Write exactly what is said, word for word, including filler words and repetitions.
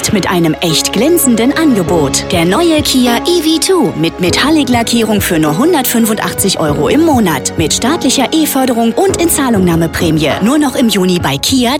Jetzt mit einem echt glänzenden Angebot. Der neue Kia E V zwei mit Metallic-Lackierung für nur hundertfünfundachtzig Euro im Monat. Mit staatlicher E-Förderung und Inzahlungnahmeprämie. Nur noch im Juni bei Kia